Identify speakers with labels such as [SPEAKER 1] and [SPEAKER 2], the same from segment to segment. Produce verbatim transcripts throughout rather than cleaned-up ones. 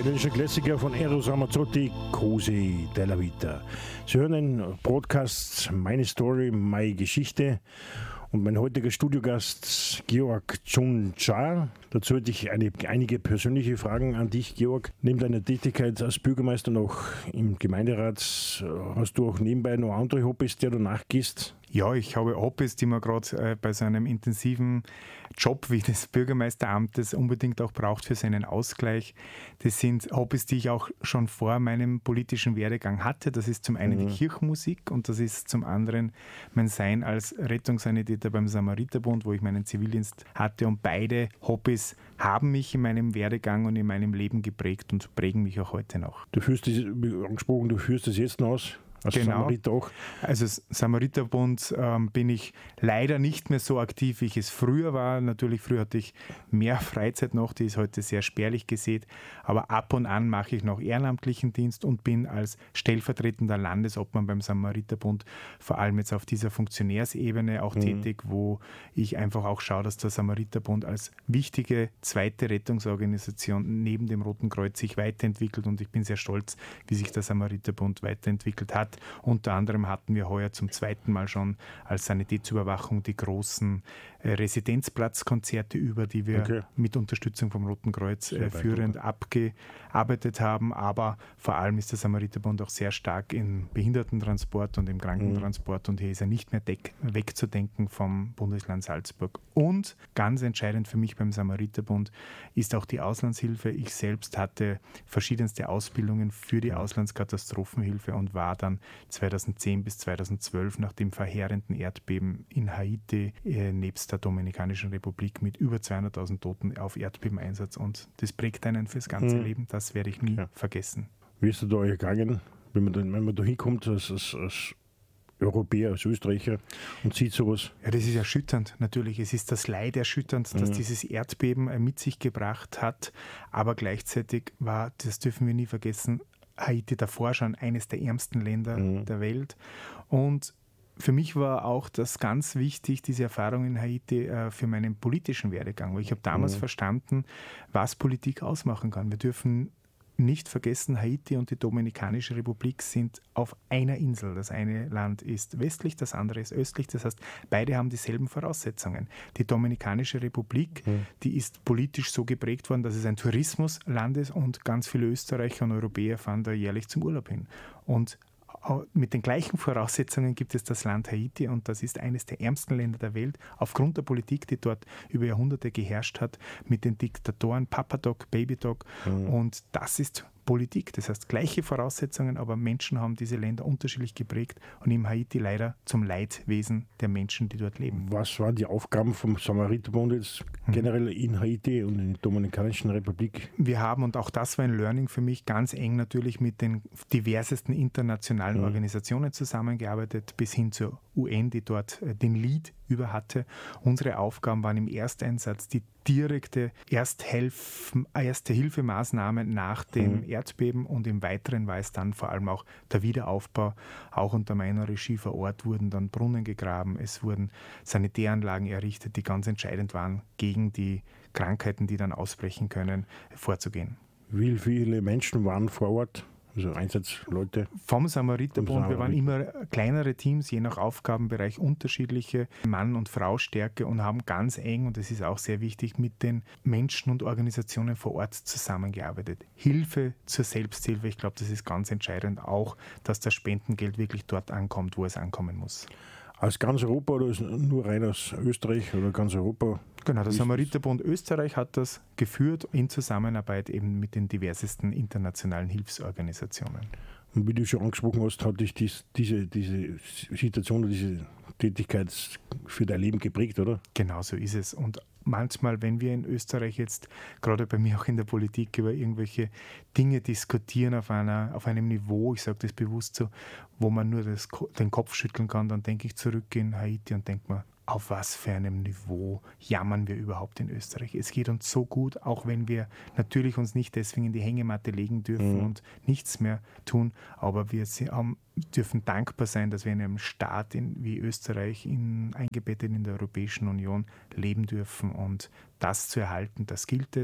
[SPEAKER 1] italienischer Klassiker von Eros Ramazzotti, Cose della Vita. Sie hören einen Podcast Meine Story, meine Geschichte. Und mein heutiger Studiogast Georg Dzsundzsa. Dazu hätte ich eine, einige persönliche Fragen an dich, Georg. Neben deiner Tätigkeit als Bürgermeister noch im Gemeinderat, hast du auch nebenbei noch andere Hobbys, der du nachgehst?
[SPEAKER 2] Ja, ich habe Hobbys, die man gerade äh, bei so einem intensiven Job wie des Bürgermeisteramtes unbedingt auch braucht für seinen Ausgleich. Das sind Hobbys, die ich auch schon vor meinem politischen Werdegang hatte. Das ist zum einen mhm. die Kirchenmusik und das ist zum anderen mein Sein als Rettungssanitäter beim Samariterbund, wo ich meinen Zivildienst hatte. Und beide Hobbys haben mich in meinem Werdegang und in meinem Leben geprägt und prägen mich auch heute noch.
[SPEAKER 1] Du führst das, wie angesprochen, du führst das jetzt noch aus? Als
[SPEAKER 2] genau.
[SPEAKER 1] Samariter auch.
[SPEAKER 2] Also Samariterbund ähm, bin ich leider nicht mehr so aktiv, wie ich es früher war. Natürlich, früher hatte ich mehr Freizeit noch, die ist heute sehr spärlich gesät. Aber ab und an mache ich noch ehrenamtlichen Dienst und bin als stellvertretender Landesobmann beim Samariterbund vor allem jetzt auf dieser Funktionärsebene auch mhm. tätig, wo ich einfach auch schaue, dass der Samariterbund als wichtige zweite Rettungsorganisation neben dem Roten Kreuz sich weiterentwickelt. Und ich bin sehr stolz, wie sich der Samariterbund weiterentwickelt hat. Unter anderem hatten wir heuer zum zweiten Mal schon als Sanitätsüberwachung die großen äh, Residenzplatzkonzerte über, die wir okay. mit Unterstützung vom Roten Kreuz äh, führend abgearbeitet haben. Aber vor allem ist der Samariterbund auch sehr stark im Behindertentransport und im Krankentransport mhm. und hier ist er nicht mehr deck- wegzudenken vom Bundesland Salzburg. Und ganz entscheidend für mich beim Samariterbund ist auch die Auslandshilfe. Ich selbst hatte verschiedenste Ausbildungen für die Auslandskatastrophenhilfe und war dann zweitausendzehn bis zweitausendzwölf nach dem verheerenden Erdbeben in Haiti äh, nebst der Dominikanischen Republik mit über zweihunderttausend Toten auf Erdbebeneinsatz und das prägt einen fürs ganze mhm. Leben, das werde ich nie ja. vergessen.
[SPEAKER 1] Wie ist du da gegangen, wenn man, dann, wenn man da hinkommt als, als, als Europäer, als Österreicher und sieht sowas?
[SPEAKER 2] Ja, das ist erschütternd natürlich. Es ist das Leid erschütternd, das mhm. dieses Erdbeben mit sich gebracht hat, aber gleichzeitig war, das dürfen wir nie vergessen, Haiti davor schon eines der ärmsten Länder mhm. der Welt. Und für mich war auch das ganz wichtig, diese Erfahrung in Haiti äh, für meinen politischen Werdegang. Weil ich habe damals mhm. verstanden, was Politik ausmachen kann. Wir dürfen nicht vergessen, Haiti und die Dominikanische Republik sind auf einer Insel. Das eine Land ist westlich, das andere ist östlich. Das heißt, beide haben dieselben Voraussetzungen. Die Dominikanische Republik, mhm. die ist politisch so geprägt worden, dass es ein Tourismusland ist und ganz viele Österreicher und Europäer fahren da jährlich zum Urlaub hin. Und mit den gleichen Voraussetzungen gibt es das Land Haiti und das ist eines der ärmsten Länder der Welt aufgrund der Politik, die dort über Jahrhunderte geherrscht hat mit den Diktatoren Papa Doc, Baby Doc mhm. und das ist Politik. Das heißt, gleiche Voraussetzungen, aber Menschen haben diese Länder unterschiedlich geprägt und im Haiti leider zum Leidwesen der Menschen, die dort leben.
[SPEAKER 1] Was waren die Aufgaben vom Samariterbund jetzt generell in Haiti und in der Dominikanischen Republik?
[SPEAKER 2] Wir haben, und auch das war ein Learning für mich, ganz eng natürlich mit den diversesten internationalen mhm. Organisationen zusammengearbeitet, bis hin zur U N, die dort den Lead über hatte. Unsere Aufgaben waren im Ersteinsatz die direkte Ersthelf- Erste-Hilfemaßnahmen nach dem mhm. Erdbeben und im Weiteren war es dann vor allem auch der Wiederaufbau. Auch unter meiner Regie vor Ort wurden dann Brunnen gegraben, es wurden Sanitäranlagen errichtet, die ganz entscheidend waren, gegen die Krankheiten, die dann ausbrechen können, vorzugehen.
[SPEAKER 1] Wie viele Menschen waren vor Ort? Also Einsatzleute?
[SPEAKER 2] Vom Samariterbund. Wir waren immer kleinere Teams, je nach Aufgabenbereich unterschiedliche Mann- und Frau-Stärke und haben ganz eng, und das ist auch sehr wichtig, mit den Menschen und Organisationen vor Ort zusammengearbeitet. Hilfe zur Selbsthilfe, ich glaube, das ist ganz entscheidend auch, dass das Spendengeld wirklich dort ankommt, wo es ankommen muss.
[SPEAKER 1] Aus ganz Europa oder nur rein aus Österreich oder ganz Europa?
[SPEAKER 2] Genau, der Samariterbund Österreich hat das geführt in Zusammenarbeit eben mit den diversesten internationalen Hilfsorganisationen.
[SPEAKER 1] Und wie du schon angesprochen hast, hat dich dies, diese, diese Situation oder diese Tätigkeit für dein Leben geprägt, oder?
[SPEAKER 2] Genau so ist es. Und manchmal, wenn wir in Österreich jetzt, gerade bei mir auch in der Politik, über irgendwelche Dinge diskutieren auf, einer, auf einem Niveau, ich sage das bewusst so, wo man nur das, den Kopf schütteln kann, dann denke ich zurück in Haiti und denke mir, auf was für einem Niveau jammern wir überhaupt in Österreich. Es geht uns so gut, auch wenn wir natürlich uns nicht deswegen in die Hängematte legen dürfen mhm. und nichts mehr tun, aber wir haben, dürfen dankbar sein, dass wir in einem Staat in, wie Österreich in, eingebettet in der Europäischen Union leben dürfen und das zu erhalten, das gilt es.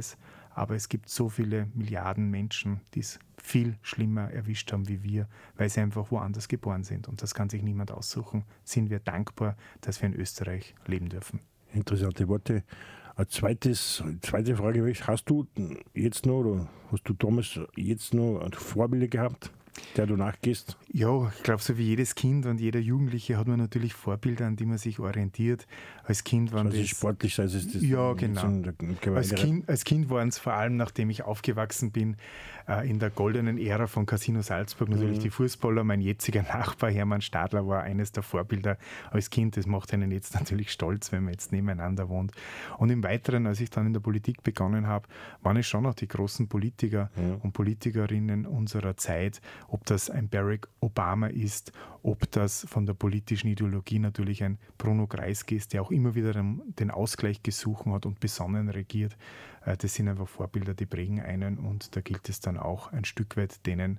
[SPEAKER 2] aber es gibt so viele Milliarden Menschen, die es viel schlimmer erwischt haben wie wir, weil sie einfach woanders geboren sind. Und das kann sich niemand aussuchen. Sind wir dankbar, dass wir in Österreich leben dürfen.
[SPEAKER 1] Interessante Worte. Eine zweites, zweite Frage wäre, hast du jetzt noch oder hast du damals jetzt noch Vorbilder gehabt, der du nachgehst?
[SPEAKER 2] Ja, ich glaube, so wie jedes Kind und jeder Jugendliche hat man natürlich Vorbilder, an die man sich orientiert. Als Kind waren
[SPEAKER 1] also
[SPEAKER 2] das...
[SPEAKER 1] sportlich sei es das...
[SPEAKER 2] Ja, genau. Als Kind, als Kind waren es vor allem, nachdem ich aufgewachsen bin, äh, in der goldenen Ära von Casino Salzburg, natürlich mhm. die Fußballer. Mein jetziger Nachbar Hermann Stadler war eines der Vorbilder als Kind. Das macht einen jetzt natürlich stolz, wenn man jetzt nebeneinander wohnt. Und im Weiteren, als ich dann in der Politik begonnen habe, waren es schon noch die großen Politiker mhm. und Politikerinnen unserer Zeit, ob das ein Barack Obama ist, ob das von der politischen Ideologie natürlich ein Bruno Kreisky ist, der auch immer wieder den Ausgleich gesucht hat und besonnen regiert. Das sind einfach Vorbilder, die prägen einen und da gilt es dann auch ein Stück weit denen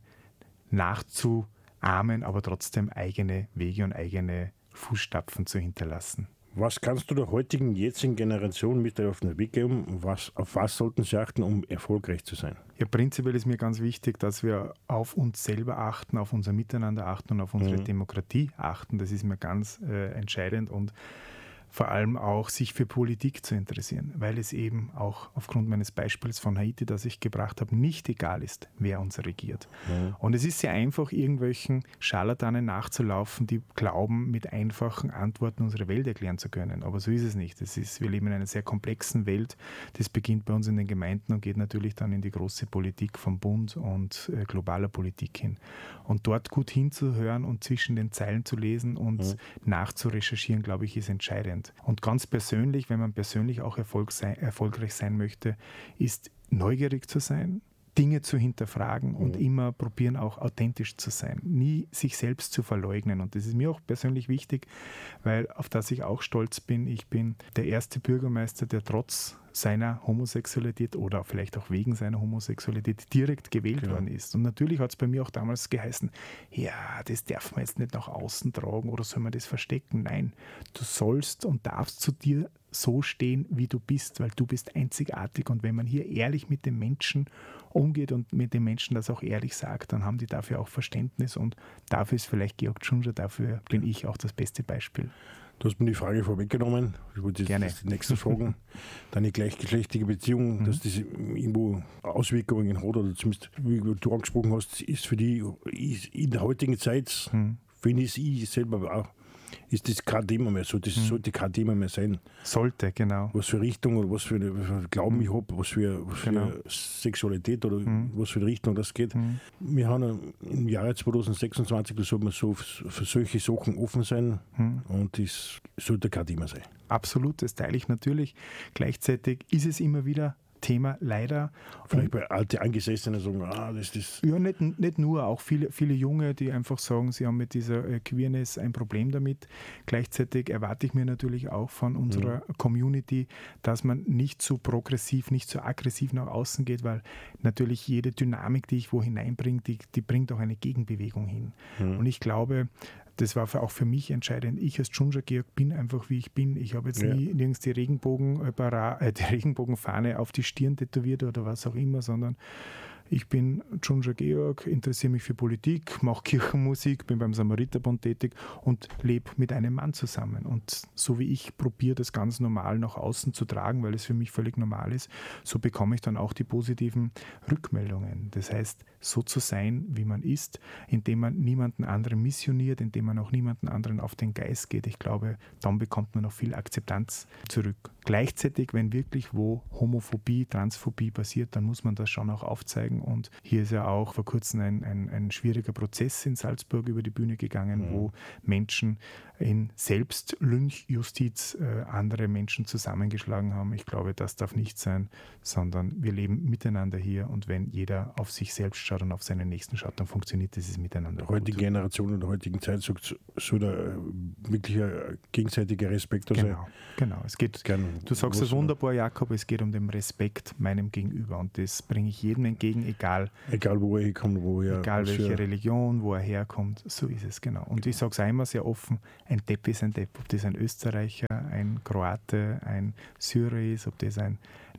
[SPEAKER 2] nachzuahmen, aber trotzdem eigene Wege und eigene Fußstapfen zu hinterlassen.
[SPEAKER 1] Was kannst du der heutigen, jetzigen Generation mit auf den Weg geben? Was, auf was sollten sie achten, um erfolgreich zu sein?
[SPEAKER 2] Ja, prinzipiell ist mir ganz wichtig, dass wir auf uns selber achten, auf unser Miteinander achten und auf unsere mhm. Demokratie achten. Das ist mir ganz äh, entscheidend und vor allem auch sich für Politik zu interessieren, weil es eben auch aufgrund meines Beispiels von Haiti, das ich gebracht habe, nicht egal ist, wer uns regiert. Mhm. Und es ist sehr einfach, irgendwelchen Scharlatanen nachzulaufen, die glauben, mit einfachen Antworten unsere Welt erklären zu können. Aber so ist es nicht. Es ist, wir leben in einer sehr komplexen Welt. Das beginnt bei uns in den Gemeinden und geht natürlich dann in die große Politik vom Bund und äh, globaler Politik hin. Und dort gut hinzuhören und zwischen den Zeilen zu lesen und mhm. nachzurecherchieren, glaube ich, ist entscheidend. Und ganz persönlich, wenn man persönlich auch Erfolg sein, erfolgreich sein möchte, ist neugierig zu sein, Dinge zu hinterfragen mhm. und immer probieren, auch authentisch zu sein. Nie sich selbst zu verleugnen. Und das ist mir auch persönlich wichtig, weil auf das ich auch stolz bin. Ich bin der erste Bürgermeister, der trotz seiner Homosexualität oder vielleicht auch wegen seiner Homosexualität direkt gewählt genau. worden ist. Und natürlich hat es bei mir auch damals geheißen, ja, das darf man jetzt nicht nach außen tragen oder soll man das verstecken? Nein, du sollst und darfst zu dir so stehen, wie du bist, weil du bist einzigartig. Und wenn man hier ehrlich mit den Menschen umgeht und mit den Menschen das auch ehrlich sagt, dann haben die dafür auch Verständnis und dafür ist vielleicht Georg Tschunscher, dafür bin ich auch das beste Beispiel.
[SPEAKER 1] Du hast mir die Frage vorweggenommen. Ich wollte jetzt die nächste fragen. Deine gleichgeschlechtliche Beziehung, mhm. dass das irgendwo Auswirkungen hat oder zumindest, wie du angesprochen hast, ist für die ist in der heutigen Zeit, mhm. finde ich, ich selber auch, ist das kein Thema mehr so. Das mhm. sollte kein Thema mehr sein.
[SPEAKER 2] Sollte, genau.
[SPEAKER 1] Was für Richtung oder was für, was für Glauben mhm. ich habe, was für, was genau. für Sexualität oder mhm. was für eine Richtung das geht. Mhm. Wir haben im Jahre zwanzig sechsundzwanzig, da soll man so für solche Sachen offen sein mhm. und das sollte kein Thema sein.
[SPEAKER 2] Absolut, das teile ich natürlich. Gleichzeitig ist es immer wieder Thema leider.
[SPEAKER 1] Vielleicht bei alte Angesessene sagen, ah, das ist...
[SPEAKER 2] Ja, nicht, nicht nur, auch viele, viele Junge, die einfach sagen, sie haben mit dieser äh, Queerness ein Problem damit. Gleichzeitig erwarte ich mir natürlich auch von unserer mhm. Community, dass man nicht zu progressiv, nicht zu aggressiv nach außen geht, weil natürlich jede Dynamik, die ich wo hineinbringe, die, die bringt auch eine Gegenbewegung hin. Mhm. Und ich glaube, das war auch für mich entscheidend. Ich als Tschunscher Georg bin einfach, wie ich bin. Ich habe jetzt ja. nie nirgends die, Regenbogen, äh, die Regenbogenfahne auf die Stirn tätowiert oder was auch immer, sondern ich bin Tschunscher Georg, interessiere mich für Politik, mache Kirchenmusik, bin beim Samariterbund tätig und lebe mit einem Mann zusammen. Und so wie ich probiere, das ganz normal nach außen zu tragen, weil es für mich völlig normal ist, so bekomme ich dann auch die positiven Rückmeldungen. Das heißt, so zu sein, wie man ist, indem man niemanden anderen missioniert, indem man auch niemanden anderen auf den Geist geht. Ich glaube, dann bekommt man noch viel Akzeptanz zurück. Gleichzeitig, wenn wirklich wo Homophobie, Transphobie passiert, dann muss man das schon auch aufzeigen. Und hier ist ja auch vor kurzem ein, ein, ein schwieriger Prozess in Salzburg über die Bühne gegangen, mhm. wo Menschen in Selbstlynchjustiz äh, andere Menschen zusammengeschlagen haben. Ich glaube, das darf nicht sein, sondern wir leben miteinander hier und wenn jeder auf sich selbst schaut und auf seinen Nächsten schaut, dann funktioniert dieses Miteinander.
[SPEAKER 1] Die heutige Generation in der heutigen Zeit sagt, so der wirklich ein gegenseitiger Respekt da
[SPEAKER 2] sein.
[SPEAKER 1] Genau,
[SPEAKER 2] genau. Es geht, du sagst es wunderbar, Jakob, es geht um den Respekt meinem Gegenüber und das bringe ich jedem entgegen, egal,
[SPEAKER 1] egal wo er herkommt, wo er
[SPEAKER 2] egal welche Religion, wo er herkommt, so ist es, genau. Und ich sage es auch immer sehr offen, ein Depp ist ein Depp, ob das ein Österreicher, ein Kroate, ein Syrer ist, ob das ein,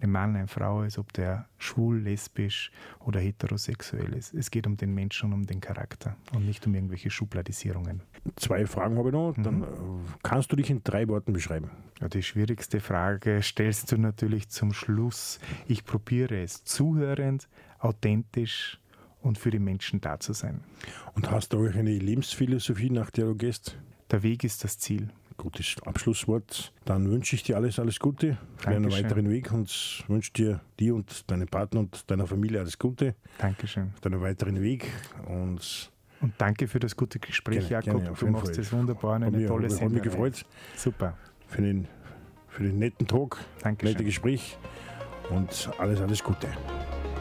[SPEAKER 2] ein Mann, eine Frau ist, ob der schwul, lesbisch oder heterosexuell ist. Es geht um den Menschen und um den Charakter und nicht um irgendwelche Schubladisierungen.
[SPEAKER 1] Zwei Fragen habe ich noch. Dann mhm. kannst du dich in drei Worten beschreiben?
[SPEAKER 2] Ja, die schwierigste Frage stellst du natürlich zum Schluss. Ich probiere es zuhörend, authentisch und für die Menschen da zu sein.
[SPEAKER 1] Und hast du auch eine Lebensphilosophie, nach der du gehst?
[SPEAKER 2] Der Weg ist das Ziel.
[SPEAKER 1] Gutes Abschlusswort. Dann wünsche ich dir alles, alles Gute für Dankeschön. Einen weiteren Weg und wünsche dir, dir und deinem Partner und deiner Familie alles Gute.
[SPEAKER 2] Dankeschön.
[SPEAKER 1] Für deinen weiteren Weg. Und,
[SPEAKER 2] und danke für das gute Gespräch, gerne, Jakob.
[SPEAKER 1] Gerne,
[SPEAKER 2] du machst Fall. Das wunderbar, eine mir, tolle Sendung.
[SPEAKER 1] Hat mich gefreut.
[SPEAKER 2] Super.
[SPEAKER 1] Für den, für den netten Talk,
[SPEAKER 2] Dankeschön.
[SPEAKER 1] nette Gespräch und alles, alles Gute.